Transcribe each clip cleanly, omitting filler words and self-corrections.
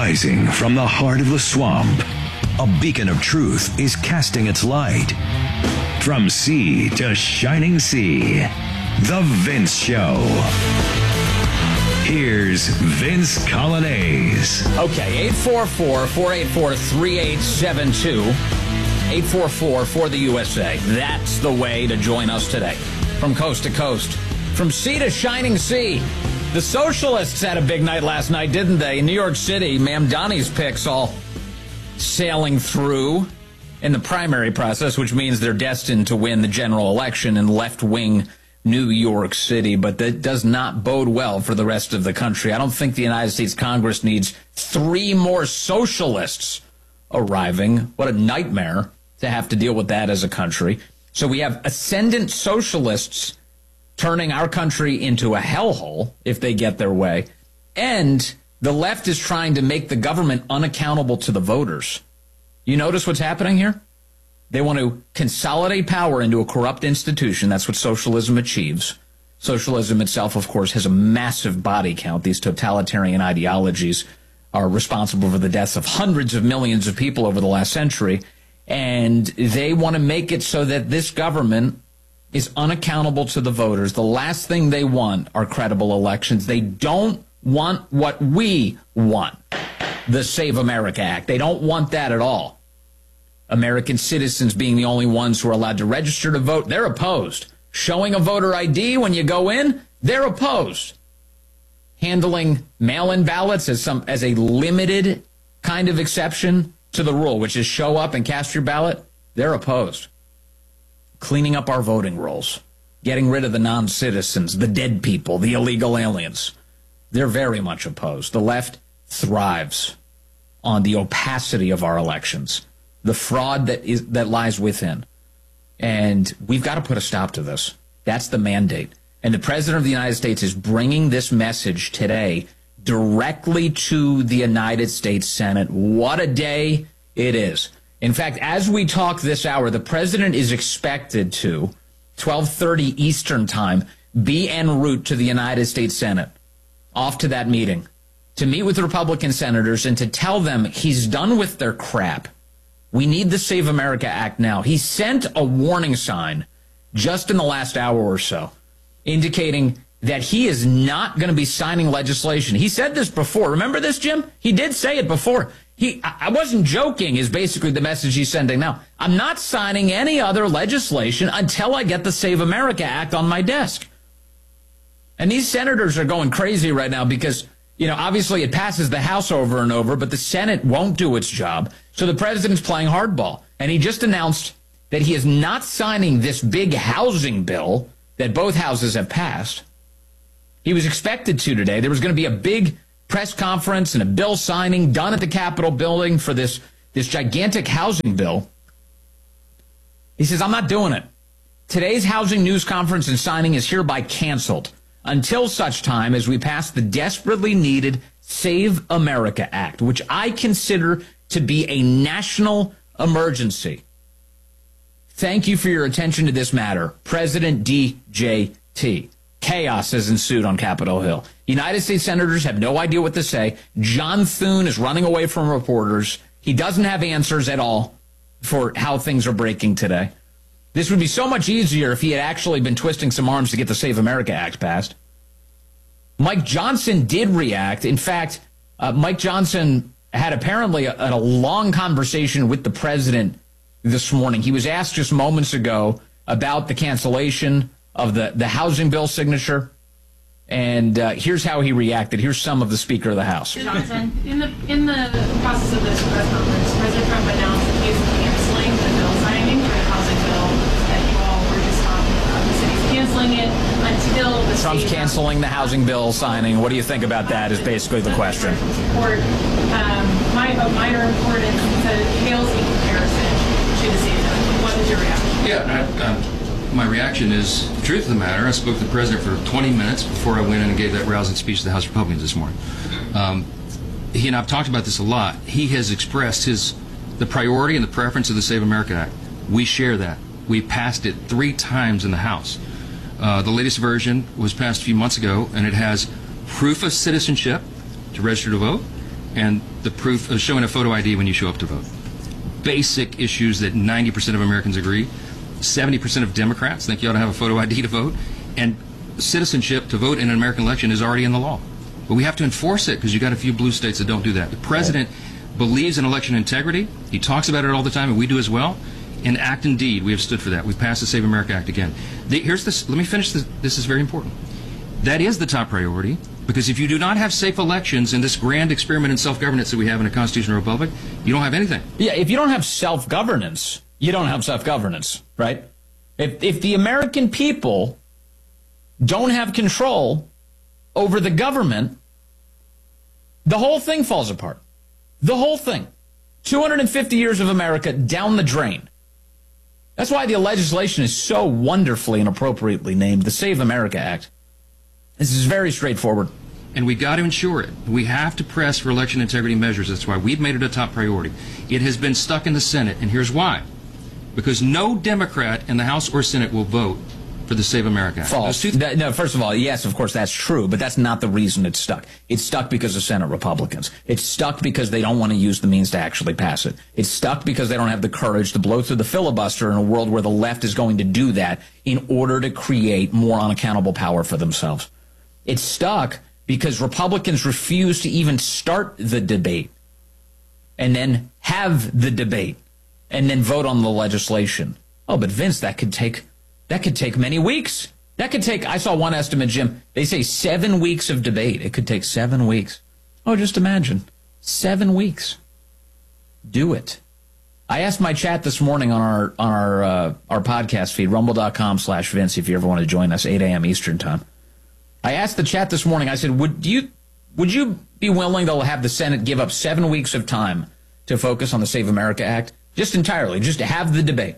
Rising from the heart of the swamp, a beacon of truth is casting its light. From sea to shining sea, The Vince Show. Here's Vince Coglianese. Okay, 844-484-3872. 844 for the USA. That's the way to join us today. From coast to coast. From sea to shining sea. The socialists had a big night last night, didn't they? In New York City, Ma'am Donnie's picks all sailing through in the primary process, which means they're destined to win the general election in left-wing New York City. But that does not bode well for the rest of the country. I don't think the United States Congress needs 3 more socialists arriving. What a nightmare to have to deal with that as a country. So we have ascendant socialists turning our country into a hellhole if they get their way. And the left is trying to make the government unaccountable to the voters. You notice what's happening here? They want to consolidate power into a corrupt institution. That's what socialism achieves. Socialism itself, of course, has a massive body count. These totalitarian ideologies are responsible for the deaths of hundreds of millions of people over the last century. And they want to make it so that this government is unaccountable to the voters. The last thing they want are credible elections. They don't want what we want, the Save America Act. They don't want that at all. American citizens being the only ones who are allowed to register to vote, they're opposed. Showing a voter ID when you go in, they're opposed. Handling mail-in ballots as a limited kind of exception to the rule, which is show up and cast your ballot, they're opposed. Cleaning up our voting rolls, getting rid of the non-citizens, the dead people, the illegal aliens. They're very much opposed. The left thrives on the opacity of our elections, the fraud that lies within. And we've got to put a stop to this. That's the mandate. And the President of the United States is bringing this message today directly to the United States Senate. What a day it is. In fact, as we talk this hour, the president is expected to, 12:30 Eastern time, be en route to the United States Senate, off to that meeting, to meet with Republican senators and to tell them he's done with their crap. We need the Save America Act now. He sent a warning sign just in the last hour or so, indicating that he is not going to be signing legislation. He said this before. Remember this, Jim? He did say it before. I wasn't joking, is basically the message he's sending now. I'm not signing any other legislation until I get the Save America Act on my desk. And these senators are going crazy right now because, obviously it passes the House over and over, but the Senate won't do its job. So the president's playing hardball. And he just announced that he is not signing this big housing bill that both houses have passed. He was expected to today. There was going to be a big press conference and a bill signing done at the Capitol building for this gigantic housing bill. He says, I'm not doing it. Today's housing news conference and signing is hereby canceled until such time as we pass the desperately needed Save America Act, which I consider to be a national emergency. Thank you for your attention to this matter. President DJT. Chaos has ensued on Capitol Hill. United States senators have no idea what to say. John Thune is running away from reporters. He doesn't have answers at all for how things are breaking today. This would be so much easier if he had actually been twisting some arms to get the Save America Act passed. Mike Johnson did react. In fact, Mike Johnson had apparently a long conversation with the president this morning. He was asked just moments ago about the cancellation of the housing bill signature, and here's how he reacted. Here's some of the Speaker of the House. Johnson, in the process of this press conference, President Trump announced that he is canceling the bill signing for the housing bill that you all were just talking about. The city's canceling it until the Trump's canceling the housing bill signing. What do you think about that is basically the question. Support, of minor importance that it pales in comparison to the season. What is your reaction? Yeah, my reaction is the truth of the matter. I spoke to the president for 20 minutes before I went in and gave that rousing speech to the House Republicans this morning. He and I've talked about this a lot. He has expressed the priority and the preference of the Save America Act. We share that. We passed it 3 times in the House. The latest version was passed a few months ago, and it has proof of citizenship to register to vote, and the proof of showing a photo ID when you show up to vote. Basic issues that 90% of Americans agree. 70% of Democrats think you ought to have a photo ID to vote. And citizenship to vote in an American election is already in the law. But we have to enforce it because you've got a few blue states that don't do that. The president believes in election integrity. He talks about it all the time, and we do as well. In act and deed, we have stood for that. We passed the Save America Act again. Here's this. Let me finish this. This is very important. That is the top priority, because if you do not have safe elections in this grand experiment in self-governance that we have in a constitutional republic, you don't have anything. Yeah, if you don't have self-governance, you don't have self-governance, right? If the American people don't have control over the government, the whole thing falls apart. The whole thing. 250 years of America down the drain. That's why the legislation is so wonderfully and appropriately named the Save America Act. This is very straightforward. And we got to ensure it. We have to press for election integrity measures. That's why we've made it a top priority. It has been stuck in the Senate, and here's why. Because no Democrat in the House or Senate will vote for the Save America Act. False. No, first of all, yes, of course, that's true, but that's not the reason it's stuck. It's stuck because of Senate Republicans. It's stuck because they don't want to use the means to actually pass it. It's stuck because they don't have the courage to blow through the filibuster in a world where the left is going to do that in order to create more unaccountable power for themselves. It's stuck because Republicans refuse to even start the debate and then have the debate and then vote on the legislation. Oh, but Vince, that could take many weeks. That could take, I saw one estimate, Jim, they say 7 weeks of debate. It could take 7 weeks. Oh, just imagine. 7 weeks. Do it. I asked my chat this morning on our podcast feed, rumble.com/Vince, if you ever want to join us, 8 a.m. Eastern time. I asked the chat this morning, I said, would you be willing to have the Senate give up 7 weeks of time to focus on the Save America Act? Just entirely, just to have the debate.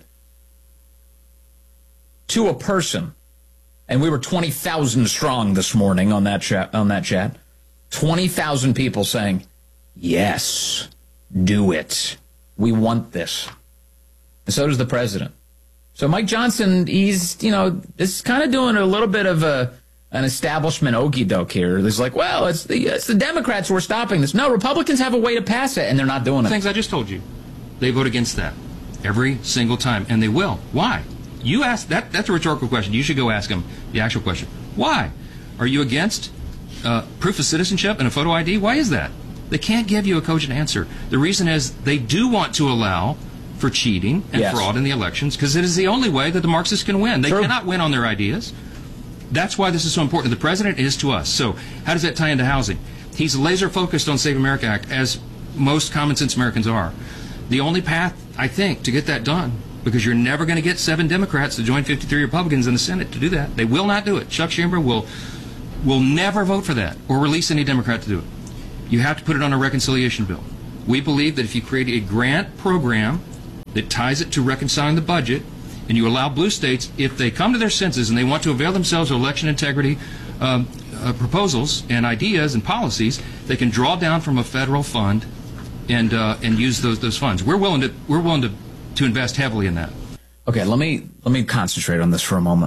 To a person, and we were 20,000 strong this morning on that chat. 20,000 people saying, yes, do it. We want this. And so does the president. So Mike Johnson, he's, this is kind of doing a little bit of an establishment okey doke here. There's like, well, it's the Democrats who are stopping this. No, Republicans have a way to pass it, and they're not doing it. Things I just told you. They vote against that every single time, and they will. Why? You ask that. That's a rhetorical question. You should go ask them the actual question. Why? Are you against proof of citizenship and a photo ID? Why is that? They can't give you a cogent answer. The reason is they do want to allow for cheating and fraud in the elections, because it is the only way that the Marxists can win. They cannot win on their ideas. That's why this is so important. The president is to us. So how does that tie into housing? He's laser focused on Save America Act, as most common sense Americans are. The only path, I think, to get that done, because you're never going to get 7 Democrats to join 53 Republicans in the Senate to do that. They will not do it. Chuck Schumer will never vote for that or release any Democrat to do it. You have to put it on a reconciliation bill. We believe that if you create a grant program that ties it to reconciling the budget, and you allow blue states, if they come to their senses and they want to avail themselves of election integrity proposals and ideas and policies, they can draw down from a federal fund and use those funds. We're willing to invest heavily in that. Okay, let me concentrate on this for a moment.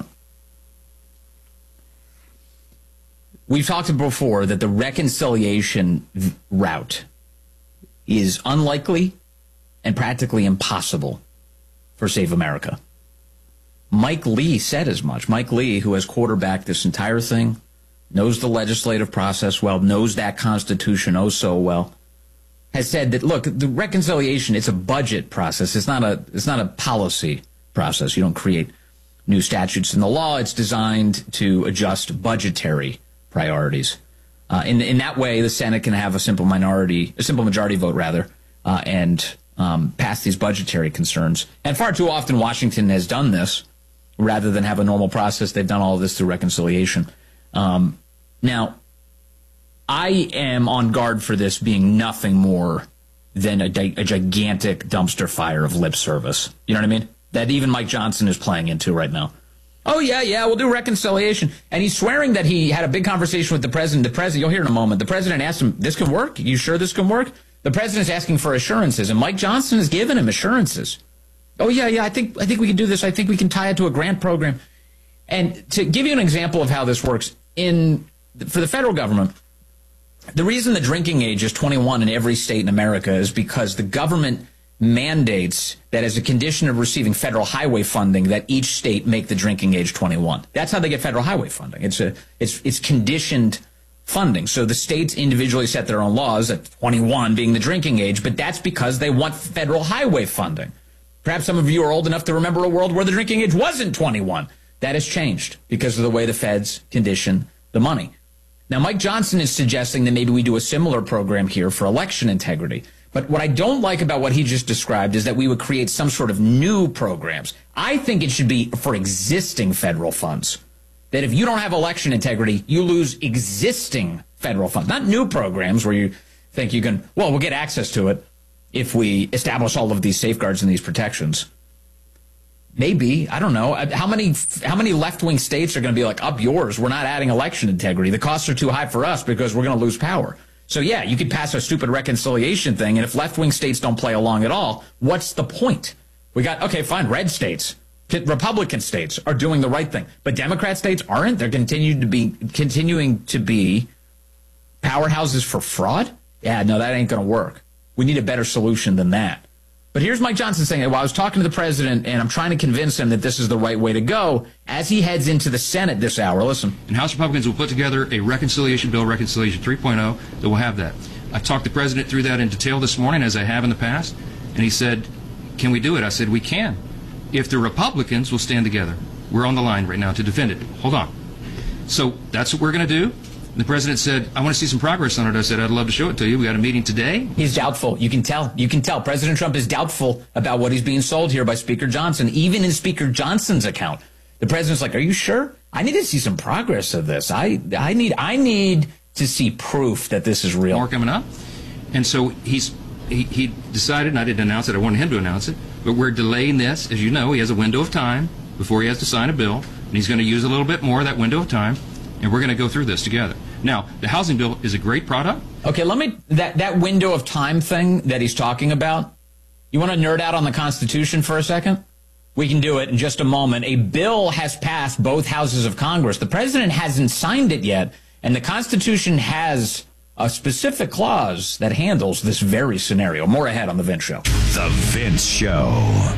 We've talked before that the reconciliation route is unlikely and practically impossible for Save America. Mike Lee said as much. Mike Lee, who has quarterbacked this entire thing, knows the legislative process well, knows that Constitution oh so well, has said that, look, the reconciliation, it's a budget process. It's not a policy process. You don't create new statutes in the law. It's designed to adjust budgetary priorities. In that way, the Senate can have a simple majority vote, and pass these budgetary concerns. And far too often, Washington has done this rather than have a normal process. They've done all of this through reconciliation. Now, I am on guard for this being nothing more than a gigantic dumpster fire of lip service. You know what I mean? That even Mike Johnson is playing into right now. Oh, yeah, we'll do reconciliation. And he's swearing that he had a big conversation with the president. The president, you'll hear in a moment, the president asked him, this can work? You sure this can work? The president's asking for assurances, and Mike Johnson has given him assurances. Oh, yeah, I think we can do this. I think we can tie it to a grant program. And to give you an example of how this works, for the federal government, The reason the drinking age is 21 in every state in America is because the government mandates that as a condition of receiving federal highway funding that each state make the drinking age 21. That's how they get federal highway funding. It's conditioned funding. So the states individually set their own laws at 21 being the drinking age, but that's because they want federal highway funding. Perhaps some of you are old enough to remember a world where the drinking age wasn't 21. That has changed because of the way the feds condition the money. Now, Mike Johnson is suggesting that maybe we do a similar program here for election integrity. But what I don't like about what he just described is that we would create some sort of new programs. I think it should be for existing federal funds. That if you don't have election integrity, you lose existing federal funds. Not new programs where you think you can, well, we'll get access to it if we establish all of these safeguards and these protections. Maybe, I don't know. How many left-wing states are going to be like, up yours, we're not adding election integrity. The costs are too high for us because we're going to lose power. So, yeah, you could pass a stupid reconciliation thing, and if left-wing states don't play along at all, what's the point? We got, okay, fine, red states, Republican states are doing the right thing, but Democrat states aren't. They're continuing to be powerhouses for fraud? Yeah, no, that ain't going to work. We need a better solution than that. But here's Mike Johnson saying, well, I was talking to the president, and I'm trying to convince him that this is the right way to go as he heads into the Senate this hour. Listen. And House Republicans will put together a reconciliation bill, Reconciliation 3.0, that will have that. I talked the president through that in detail this morning, as I have in the past, and he said, can we do it? I said, we can, if the Republicans will stand together. We're on the line right now to defend it. Hold on. So that's what we're going to do. The president said, I want to see some progress on it. I said, I'd love to show it to you. We got a meeting today. He's doubtful. You can tell. You can tell. President Trump is doubtful about what he's being sold here by Speaker Johnson, even in Speaker Johnson's account. The president's like, are you sure? I need to see some progress of this. I need to see proof that this is real. More coming up. And so he decided, and I didn't announce it, I wanted him to announce it, but we're delaying this. As you know, he has a window of time before he has to sign a bill, and he's going to use a little bit more of that window of time, and we're going to go through this together. Now, the housing bill is a great product. Okay, that window of time thing that he's talking about, you want to nerd out on the Constitution for a second? We can do it in just a moment. A bill has passed both houses of Congress. The president hasn't signed it yet, and the Constitution has a specific clause that handles this very scenario. More ahead on The Vince Show. The Vince Show.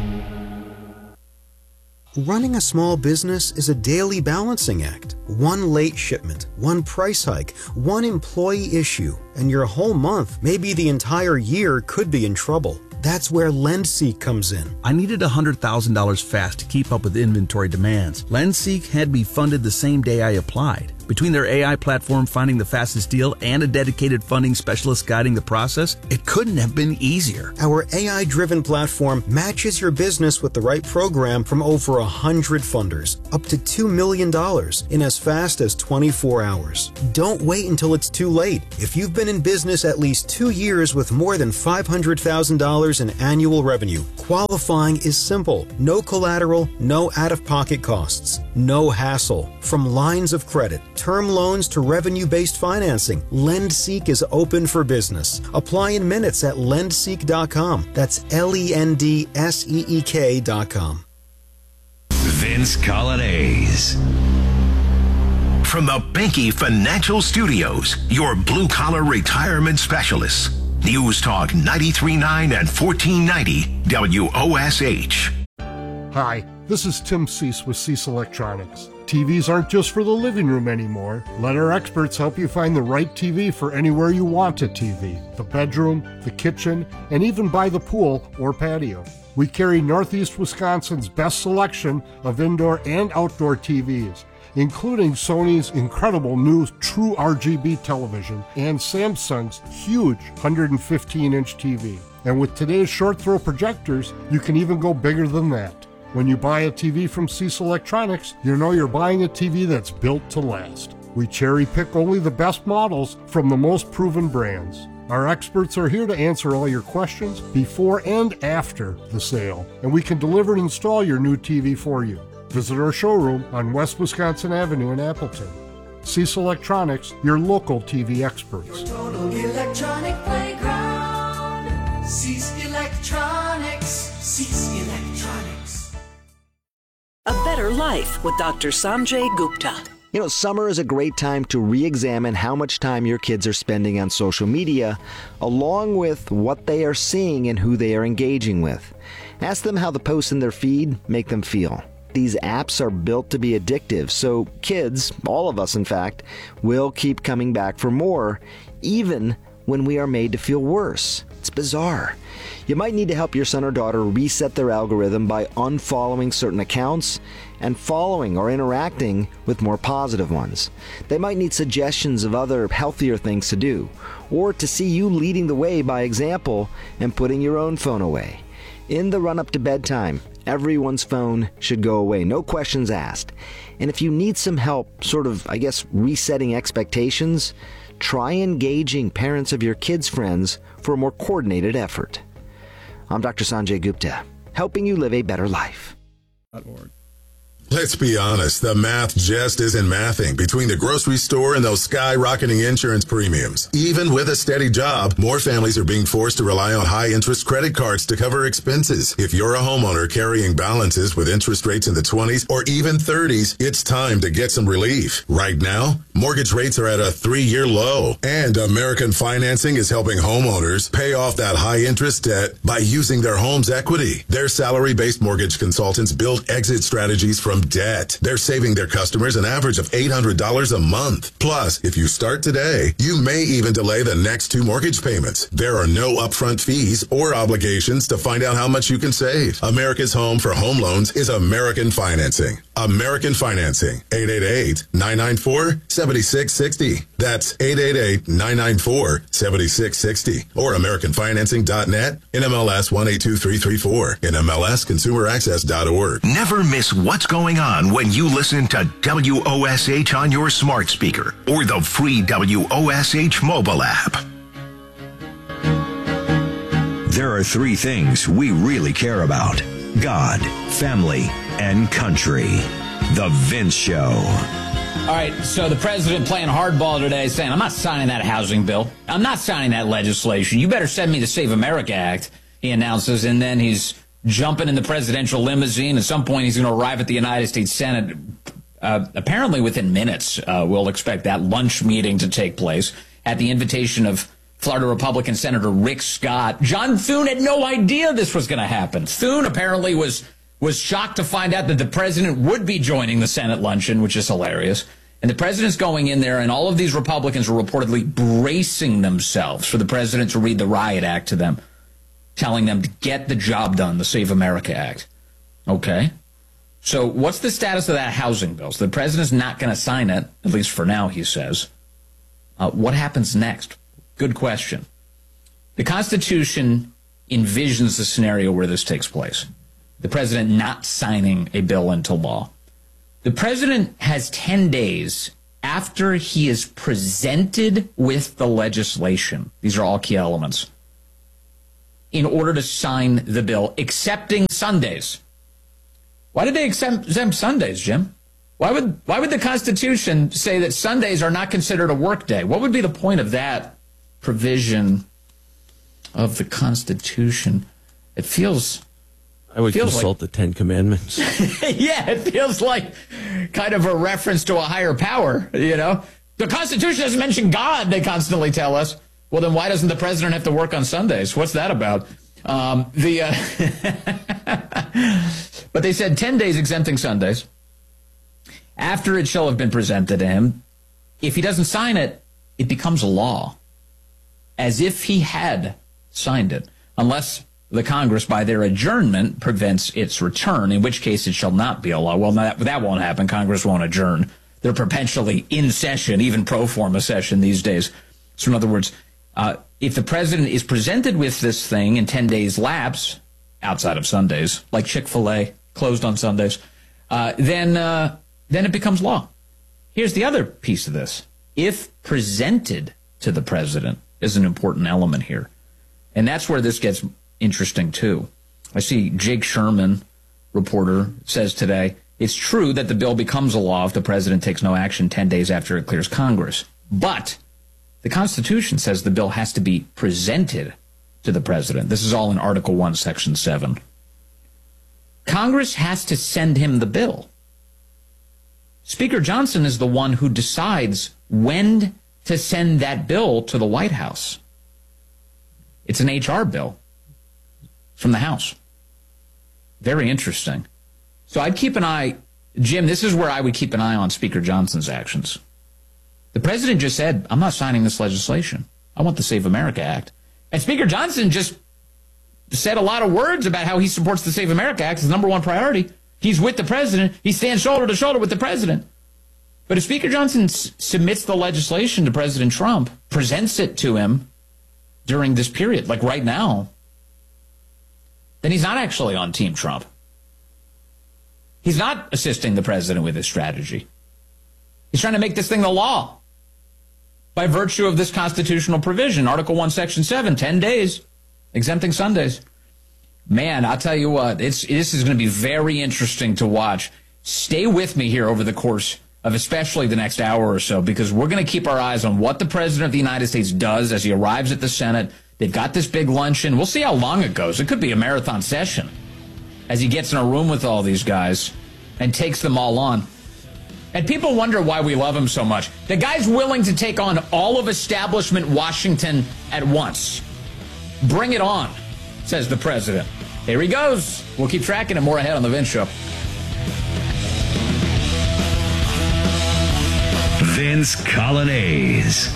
Running a small business is a daily balancing act. One late shipment, one price hike, one employee issue, and your whole month, maybe the entire year, could be in trouble. That's where LendSeek comes in. I needed $100,000 fast to keep up with inventory demands. LendSeek had me funded the same day I applied. Between their AI platform finding the fastest deal and a dedicated funding specialist guiding the process, it couldn't have been easier. Our AI-driven platform matches your business with the right program from over 100 funders, up to $2 million in as fast as 24 hours. Don't wait until it's too late. If you've been in business at least 2 years with more than $500,000 in annual revenue, qualifying is simple. No collateral, no out-of-pocket costs, no hassle. From lines of credit, term loans to revenue-based financing, LendSeek is open for business. Apply in minutes at lendseek.com. That's LENDSEEK.com. Vince Colonnese. From the Banky Financial Studios, your blue-collar retirement specialists. News Talk 93.9 and 1490 WOSH. Hi, this is Tim Cease with Cease Electronics. TVs aren't just for the living room anymore. Let our experts help you find the right TV for anywhere you want a TV. The bedroom, the kitchen, and even by the pool or patio. We carry Northeast Wisconsin's best selection of indoor and outdoor TVs, including Sony's incredible new True RGB television and Samsung's huge 115-inch TV. And with today's short-throw projectors, you can even go bigger than that. When you buy a TV from Cease Electronics, you know you're buying a TV that's built to last. We cherry-pick only the best models from the most proven brands. Our experts are here to answer all your questions before and after the sale, and we can deliver and install your new TV for you. Visit our showroom on West Wisconsin Avenue in Appleton. Cease Electronics, your local TV experts. Your total electronic playground. Cease Electronics. Cease Electronics. A better life with Dr. Sanjay Gupta. You know, summer is a great time to re-examine how much time your kids are spending on social media, along with what they are seeing and who they are engaging with. Ask them how the posts in their feed make them feel. These apps are built to be addictive, so kids, all of us in fact, will keep coming back for more, even when we are made to feel worse. It's bizarre. You might need to help your son or daughter reset their algorithm by unfollowing certain accounts and following or interacting with more positive ones. They might need suggestions of other healthier things to do, or to see you leading the way by example and putting your own phone away. In the run-up to bedtime, everyone's phone should go away, no questions asked. And if you need some help, resetting expectations, try engaging parents of your kids' friends for a more coordinated effort. I'm Dr. Sanjay Gupta, helping you live a better life. Let's be honest, the math just isn't mathing between the grocery store and those skyrocketing insurance premiums. Even with a steady job, more families are being forced to rely on high-interest credit cards to cover expenses. If you're a homeowner carrying balances with interest rates in the 20s or even 30s, it's time to get some relief. Right now, mortgage rates are at a 3-year low, and American Financing is helping homeowners pay off that high-interest debt by using their home's equity. Their salary-based mortgage consultants build exit strategies from debt. They're saving their customers an average of $800 a month. Plus, if you start today, you may even delay the next 2 mortgage payments. There are no upfront fees or obligations to find out how much you can save. America's home for home loans is American Financing. American Financing. 888-994-7660. That's 888-994-7660. Or AmericanFinancing.net. NMLS 182334. NMLSConsumerAccess.org. Never miss what's going on when you listen to WOSH on your smart speaker or the free WOSH mobile app. There are 3 things we really care about: God, family, and country. The Vince Show. All right, so the president playing hardball today, saying, I'm not signing that housing bill. I'm not signing that legislation. You better send me the Save America Act, he announces, and then he's jumping in the presidential limousine. At some point, he's going to arrive at the United States Senate. Apparently within minutes, we'll expect that lunch meeting to take place at the invitation of Florida Republican Senator Rick Scott. John Thune had no idea this was going to happen. Thune apparently was shocked to find out that the president would be joining the Senate luncheon, which is hilarious. And the president's going in there, and all of these Republicans are reportedly bracing themselves for the president to read the Riot Act to them, telling them to get the job done, the Save America Act. Okay. So what's the status of that housing bill? So the president's not going to sign it, at least for now, he says. What happens next? Good question. The Constitution envisions the scenario where this takes place. The president not signing a bill into law. The president has 10 days after he is presented with the legislation. These are all key elements. In order to sign the bill, excepting Sundays. Why did they exempt Sundays, Jim? Why would the Constitution say that Sundays are not considered a work day? What would be the point of that provision of the Constitution? It feels... I would consult the 10 Commandments. Yeah, it feels like kind of a reference to a higher power, you know? The Constitution doesn't mention God, they constantly tell us. Well, then why doesn't the president have to work on Sundays? What's that about? But they said 10 days exempting Sundays. After it shall have been presented to him, if he doesn't sign it, it becomes a law, as if he had signed it, unless the Congress, by their adjournment, prevents its return, in which case it shall not be a law. Well, that won't happen. Congress won't adjourn. They're perpetually in session, even pro forma session these days. So in other words, if the president is presented with this thing and 10 days lapse, outside of Sundays, like Chick-fil-A, closed on Sundays, then it becomes law. Here's the other piece of this. If presented to the president is an important element here. And that's where this gets interesting, too. I see Jake Sherman, reporter, says today, it's true that the bill becomes a law if the president takes no action 10 days after it clears Congress. But the Constitution says the bill has to be presented to the president. This is all in Article 1, Section 7. Congress has to send him the bill. Speaker Johnson is the one who decides when to send that bill to the White House. It's an HR bill from the House. Very interesting. So I'd keep an eye, Jim, this is where I would keep an eye on Speaker Johnson's actions. The president just said, I'm not signing this legislation. I want the Save America Act. And Speaker Johnson just said a lot of words about how he supports the Save America Act as his number one priority. He's with the president. He stands shoulder to shoulder with the president. But if Speaker Johnson submits the legislation to President Trump, presents it to him during this period, like right now, then he's not actually on Team Trump. He's not assisting the president with his strategy. He's trying to make this thing the law by virtue of this constitutional provision, Article 1, Section 7, 10 days, exempting Sundays. Man, I'll tell you what, this is going to be very interesting to watch. Stay with me here over the course of especially the next hour or so, because we're going to keep our eyes on what the President of the United States does as he arrives at the Senate. They've got this big luncheon. We'll see how long it goes. It could be a marathon session as he gets in a room with all these guys and takes them all on. And people wonder why we love him so much. The guy's willing to take on all of establishment Washington at once. Bring it on, says the president. Here he goes. We'll keep tracking it more ahead on The Vince Show. Vince Coglianese.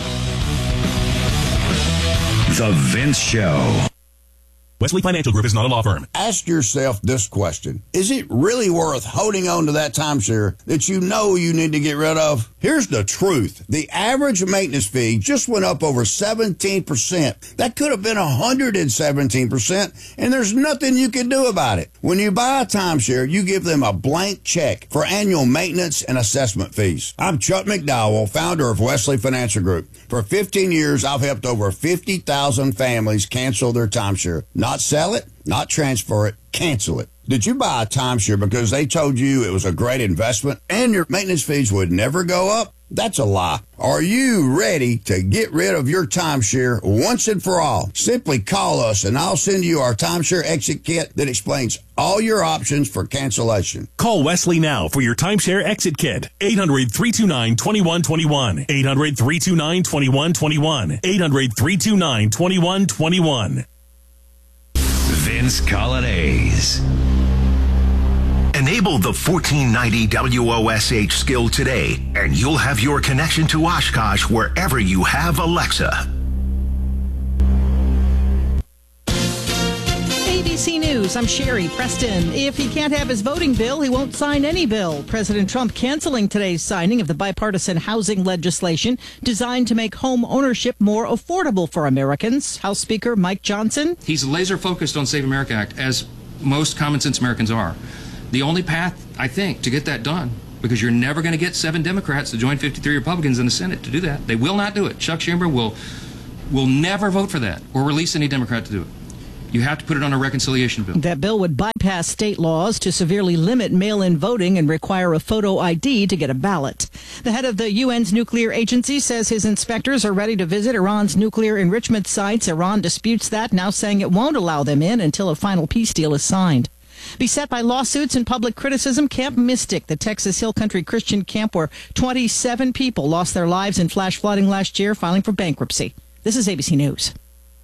The Vince Show. Wesley Financial Group is not a law firm. Ask yourself this question. Is it really worth holding on to that timeshare that you know you need to get rid of? Here's the truth. The average maintenance fee just went up over 17%. That could have been 117%, and there's nothing you can do about it. When you buy a timeshare, you give them a blank check for annual maintenance and assessment fees. I'm Chuck McDowell, founder of Wesley Financial Group. For 15 years, I've helped over 50,000 families cancel their timeshare. Not sell it, not transfer it, cancel it. Did you buy a timeshare because they told you it was a great investment and your maintenance fees would never go up? That's a lie. Are you ready to get rid of your timeshare once and for all? Simply call us and I'll send you our timeshare exit kit that explains all your options for cancellation. Call Wesley now for your timeshare exit kit. 800-329-2121. 800-329-2121. 800-329-2121. Vince Coglianese. Enable the 1490 WOSH skill today, and you'll have your connection to Oshkosh wherever you have Alexa. ABC News, I'm Sherry Preston. If he can't have his voting bill, he won't sign any bill. President Trump canceling today's signing of the bipartisan housing legislation designed to make home ownership more affordable for Americans. House Speaker Mike Johnson. He's laser focused on Save America Act, as most common sense Americans are. The only path, I think, to get that done, because you're never going to get 7 Democrats to join 53 Republicans in the Senate to do that. They will not do it. Chuck Schumer will never vote for that or release any Democrat to do it. You have to put it on a reconciliation bill. That bill would bypass state laws to severely limit mail-in voting and require a photo ID to get a ballot. The head of the UN's nuclear agency says his inspectors are ready to visit Iran's nuclear enrichment sites. Iran disputes that, now saying it won't allow them in until a final peace deal is signed. Beset by lawsuits and public criticism, Camp Mystic, the Texas Hill Country Christian camp where 27 people lost their lives in flash flooding last year, filing for bankruptcy. This is ABC News.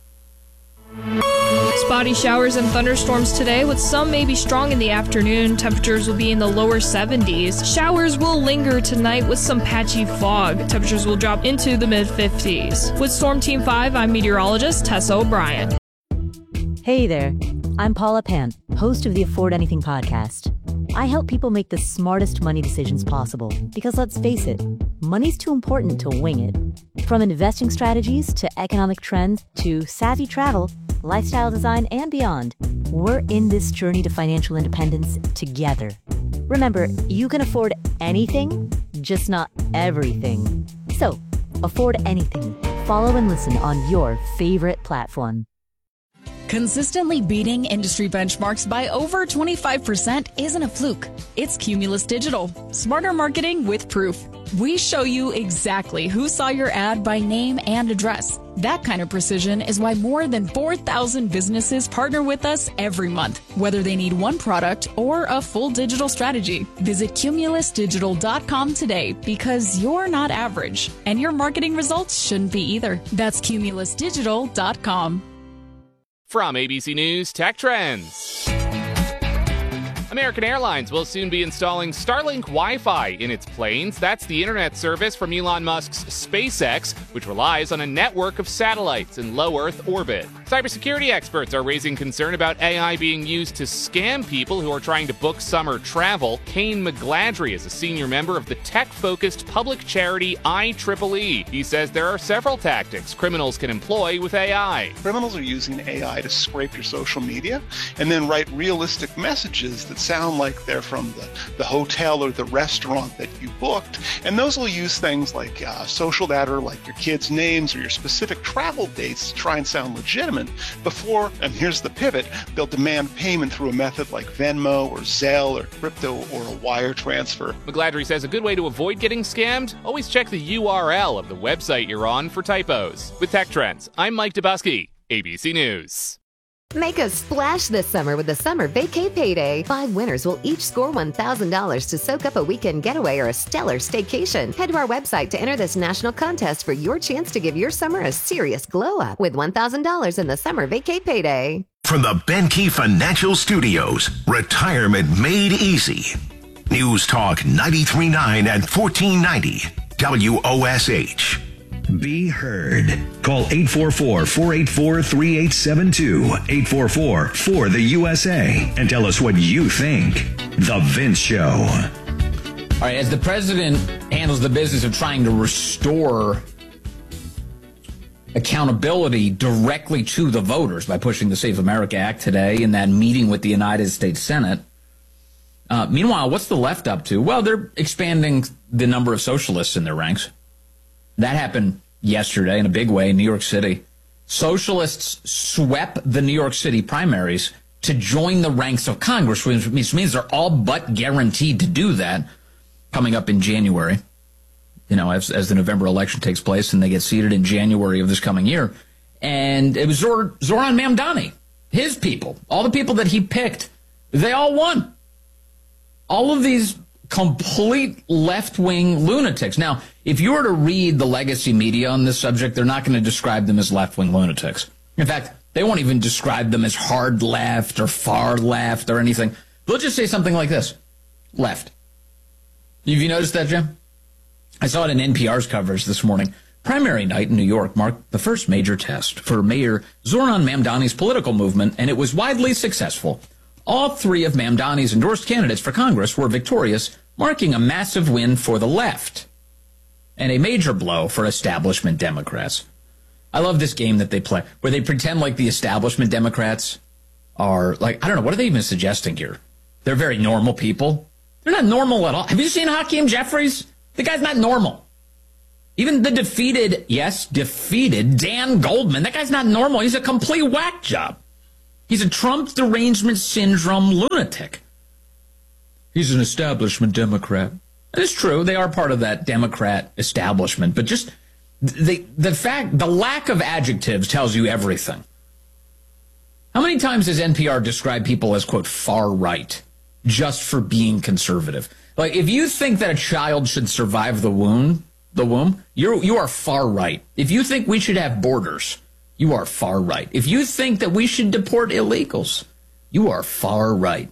Spotty showers and thunderstorms today, with some maybe strong in the afternoon. Temperatures will be in the lower 70s. Showers will linger tonight with some patchy fog. Temperatures will drop into the mid-50s. With Storm Team 5, I'm meteorologist Tessa O'Brien. Hey there, I'm Paula Pan, host of the Afford Anything podcast. I help people make the smartest money decisions possible because, let's face it, money's too important to wing it. From investing strategies to economic trends to savvy travel, lifestyle design, and beyond, we're in this journey to financial independence together. Remember, you can afford anything, just not everything. So, afford anything. Follow and listen on your favorite platform. Consistently beating industry benchmarks by over 25% isn't a fluke. It's Cumulus Digital. Smarter marketing with proof. We show you exactly who saw your ad by name and address. That kind of precision is why more than 4,000 businesses partner with us every month, whether they need one product or a full digital strategy. Visit cumulusdigital.com today because you're not average, and your marketing results shouldn't be either. That's cumulusdigital.com. From ABC News Tech Trends. American Airlines will soon be installing Starlink Wi-Fi in its planes. That's the internet service from Elon Musk's SpaceX, which relies on a network of satellites in low Earth orbit. Cybersecurity experts are raising concern about AI being used to scam people who are trying to book summer travel. Kane McGladrey is a senior member of the tech-focused public charity IEEE. He says there are several tactics criminals can employ with AI. Criminals are using AI to scrape your social media and then write realistic messages that sound like they're from the hotel or the restaurant that you booked. And those will use things like social data, like your kids' names or your specific travel dates to try and sound legitimate before, and here's the pivot, they'll demand payment through a method like Venmo or Zelle or crypto or a wire transfer. McGladrey says a good way to avoid getting scammed, always check the URL of the website you're on for typos. With Tech Trends, I'm Mike Dubusky, ABC News. Make a splash this summer with the Summer Vacay Payday. 5 winners will each score $1,000 to soak up a weekend getaway or a stellar staycation. Head to our website to enter this national contest for your chance to give your summer a serious glow up with $1,000 in the Summer Vacay Payday. From the Benke Financial Studios, retirement made easy. News Talk 93.9 and 1490 WOSH. Be heard. Call 844-484-3872, 844-4-the-USA, and tell us what you think. The Vince Show. All right, as the president handles the business of trying to restore accountability directly to the voters by pushing the Safe America Act today in that meeting with the United States Senate. Meanwhile, what's the left up to? Well, they're expanding the number of socialists in their ranks. That happened yesterday in a big way in New York City. Socialists swept the New York City primaries to join the ranks of Congress, which means they're all but guaranteed to do that coming up in January. You know, as the November election takes place and they get seated in January of this coming year. And it was Zoran Mamdani, his people, all the people that he picked, they all won. All of these complete left-wing lunatics. Now, if you were to read the legacy media on this subject, they're not going to describe them as left-wing lunatics. In fact, they won't even describe them as hard left or far left or anything. They'll just say something like this: left. Have you noticed that, Jim? I saw it in NPR's coverage this morning. Primary night in New York marked the first major test for Mayor Zoran Mamdani's political movement, and it was widely successful. All 3 of Mamdani's endorsed candidates for Congress were victorious, marking a massive win for the left and a major blow for establishment Democrats. I love this game that they play, where they pretend like the establishment Democrats are like, I don't know, what are they even suggesting here? They're very normal people. They're not normal at all. Have you seen Hakeem Jeffries? The guy's not normal. Even the defeated Dan Goldman, that guy's not normal. He's a complete whack job. He's a Trump derangement syndrome lunatic. He's an establishment Democrat. And it's true, they are part of that Democrat establishment, but just the lack of adjectives tells you everything. How many times has NPR described people as, quote, far right, just for being conservative? Like, if you think that a child should survive the womb, you are far right. If you think we should have borders, you are far right. If you think that we should deport illegals, you are far right.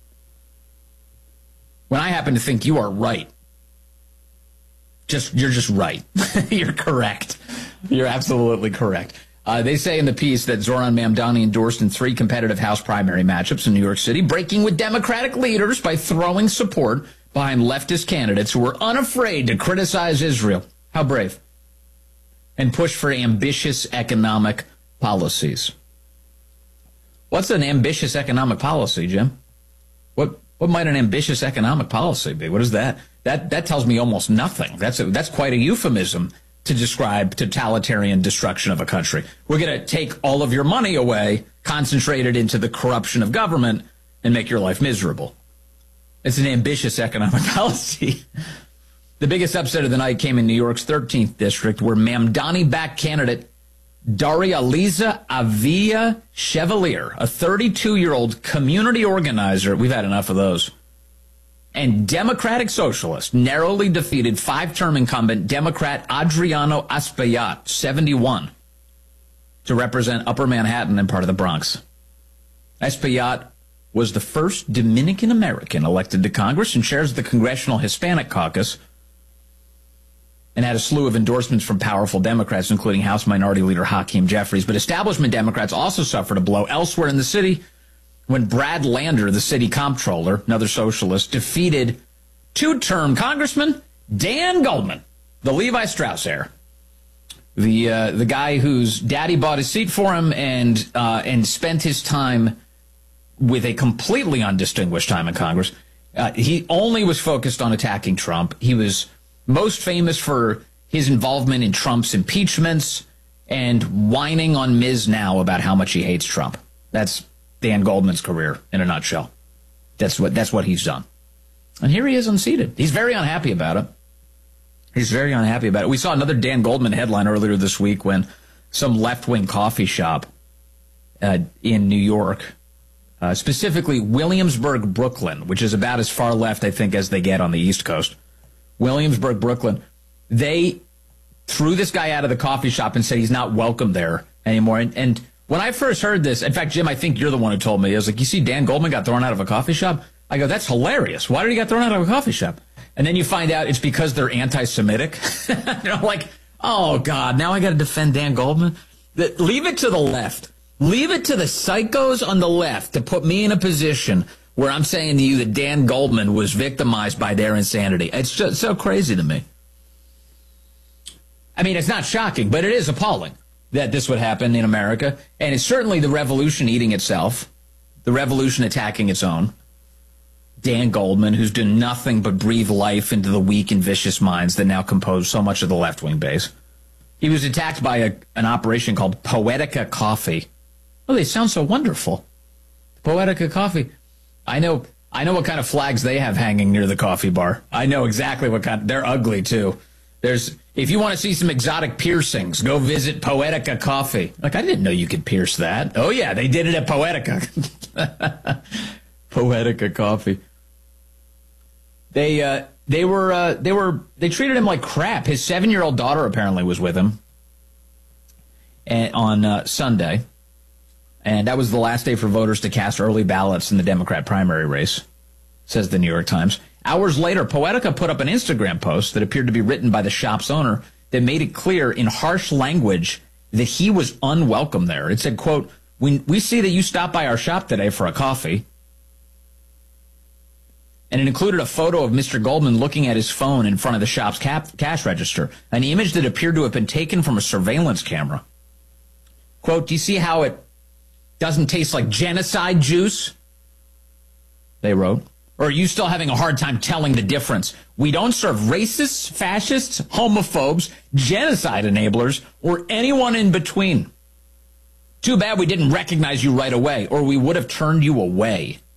When I happen to think you are right, you're just right. You're correct. You're absolutely correct. They say in the piece that Zoran Mamdani endorsed in 3 competitive House primary matchups in New York City, breaking with Democratic leaders by throwing support behind leftist candidates who were unafraid to criticize Israel. How brave. And push for ambitious economic policies. What's an ambitious economic policy, Jim? What might an ambitious economic policy be? What is that? That tells me almost nothing. That's quite a euphemism to describe totalitarian destruction of a country. We're going to take all of your money away concentrate it into the corruption of government and make your life miserable. It's an ambitious economic policy. The biggest upset of the night came in New York's 13th district, where Mamdani-backed candidate Darializa Avila Chevalier, a 32-year-old community organizer, we've had enough of those, and Democratic Socialist, narrowly defeated five-term incumbent Democrat Adriano Espaillat, 71, to represent Upper Manhattan and part of the Bronx. Espaillat was the first Dominican-American elected to Congress and chairs the Congressional Hispanic Caucus, and had a slew of endorsements from powerful Democrats, including House Minority Leader Hakeem Jeffries. But establishment Democrats also suffered a blow elsewhere in the city when Brad Lander, the city comptroller, another socialist, defeated two-term Congressman Dan Goldman, the Levi Strauss heir, the guy whose daddy bought his seat for him and spent his time with a completely undistinguished time in Congress. He only was focused on attacking Trump. He was most famous for his involvement in Trump's impeachments and whining on Ms. Now about how much he hates Trump. That's Dan Goldman's career in a nutshell. That's what he's done. And here he is unseated. He's very unhappy about it. He's very unhappy about it. We saw another Dan Goldman headline earlier this week when some left-wing coffee shop in New York, specifically Williamsburg, Brooklyn, which is about as far left, I think, as they get on the East Coast. Williamsburg, Brooklyn, they threw this guy out of the coffee shop and said he's not welcome there anymore. And when I first heard this, in fact, Jim, I think you're the one who told me, I was like, you see, Dan Goldman got thrown out of a coffee shop? I go, that's hilarious. Why did he get thrown out of a coffee shop? And then you find out it's because they're anti-Semitic. I'm like, oh, God, now I got to defend Dan Goldman? Leave it to the left. Leave it to the psychos on the left to put me in a position where I'm saying to you that Dan Goldman was victimized by their insanity. It's just so crazy to me. I mean, it's not shocking, but it is appalling that this would happen in America. And it's certainly the revolution eating itself, the revolution attacking its own. Dan Goldman, who's done nothing but breathe life into the weak and vicious minds that now compose so much of the left-wing base. He was attacked by an operation called Poetica Coffee. Oh, they sound so wonderful. Poetica Coffee. I know what kind of flags they have hanging near the coffee bar. I know exactly what kind. They're ugly, too. If you want to see some exotic piercings, go visit Poetica Coffee. Like, I didn't know you could pierce that. Oh, yeah, they did it at Poetica. Poetica Coffee. They treated him like crap. His 7-year-old daughter apparently was with him on Sunday. And that was the last day for voters to cast early ballots in the Democrat primary race, says the New York Times. Hours later, Poetica put up an Instagram post that appeared to be written by the shop's owner that made it clear in harsh language that he was unwelcome there. It said, quote, we see that you stopped by our shop today for a coffee. And it included a photo of Mr. Goldman looking at his phone in front of the shop's cash register, an image that appeared to have been taken from a surveillance camera. Quote, do you see how it doesn't taste like genocide juice? They wrote. Or are you still having a hard time telling the difference? We don't serve racists, fascists, homophobes, genocide enablers, or anyone in between. Too bad we didn't recognize you right away, or we would have turned you away.